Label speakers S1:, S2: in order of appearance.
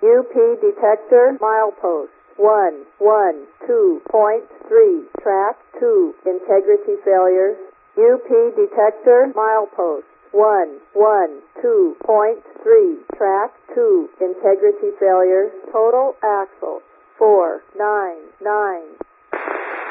S1: UP detector milepost 112.3, track 2, integrity failure. UP detector milepost 112.3, track 2, integrity failure. Total axle 499.